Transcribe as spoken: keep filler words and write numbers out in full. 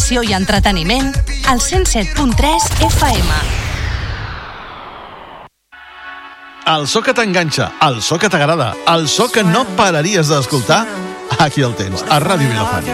informació i entreteniment al cent set punt tres F M. El so que t'enganxa, el so que t'agrada, el so que no pararies d'escoltar, aquí el tens, a Ràdio Vilafant.